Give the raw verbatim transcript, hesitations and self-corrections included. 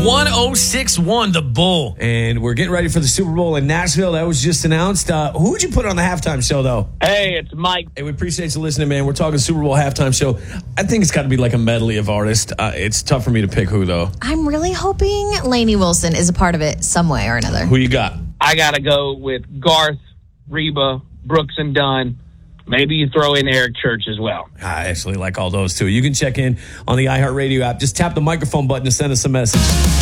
one oh six one, the Bull. And we're getting ready for the Super Bowl in Nashville. That was just announced. Uh, who would you put on the halftime show, though? Hey, it's Mike. Hey, we appreciate you listening, man. We're talking Super Bowl halftime show. I think it's got to be like a medley of artists. Uh, it's tough for me to pick who, though. I'm really hoping Lainey Wilson is a part of it some way or another. Who you got? I got to go with Garth, Reba, Brooks, and Dunn. Maybe you throw in Eric Church as well. I actually like all those, too. You can check in on the iHeartRadio app. Just tap the microphone button to send us a message.